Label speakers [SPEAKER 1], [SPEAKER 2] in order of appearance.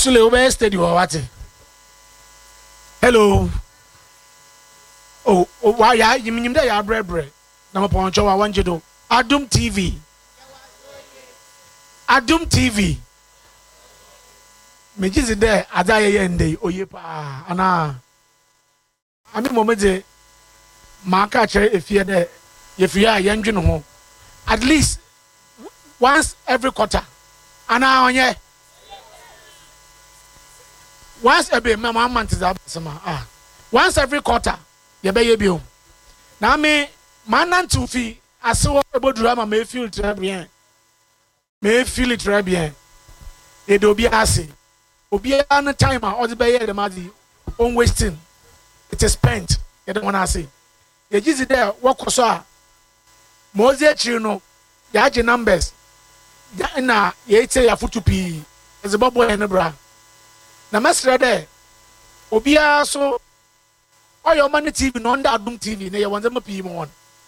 [SPEAKER 1] Sule Obe Steady or what? Hello. Oh, why you mean they are bread? Number poncho, I want you to Adum TV. Adum TV. Me jizi there adaya yende oyepa ana. Ami momede maka chere if you there if you are young ho at least once every quarter. Ana onye once every month is up once every quarter you be bio. Na me manan to fi aso ebodura me feel très bien. Me feel it très bien. E do bi ase. Obi an time or the be the madi on wasting. It is spent. You don't want to say. You just there work so a Moses chino ya je numbers. Ya na ye say ya futu pi. Is a bobo and bra. Na master there. Obi so all your money TV no under Adum TV na you want them pi mo on.